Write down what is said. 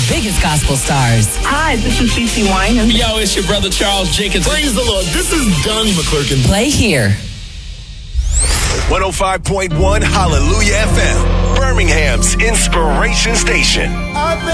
biggest gospel stars. Hi, this is CeCe Winans. Yo, it's your brother Charles Jenkins. Praise the Lord. This is Donnie McClurkin. Play here. 105.1 Hallelujah FM, Birmingham's inspiration station.